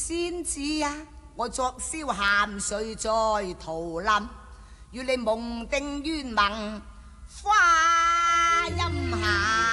先知啊，我作宵咸睡在桃林，與你夢定願盟花陰下。